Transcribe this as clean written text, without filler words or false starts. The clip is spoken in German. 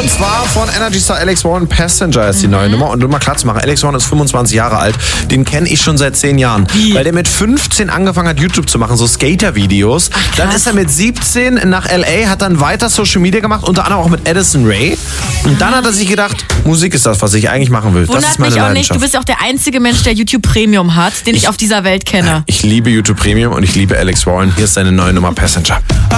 Und zwar von Energy Star Alex Warren, Passenger ist die neue Nummer. Und um mal klar zu machen, Alex Warren ist 25 Jahre alt. Den kenne ich schon seit 10 Jahren. Wie? Weil der mit 15 angefangen hat, YouTube zu machen, so Skater-Videos. Dann ist er mit 17 nach L.A., hat dann weiter Social Media gemacht, unter anderem auch mit Addison Rae. Und dann hat er sich gedacht, Musik ist das, was ich eigentlich machen will. Das ist meine mich auch nicht. Leidenschaft. Du bist ja auch der einzige Mensch, der YouTube Premium hat, den ich auf dieser Welt kenne. Ich liebe YouTube Premium und ich liebe Alex Warren. Hier ist seine neue Nummer Passenger.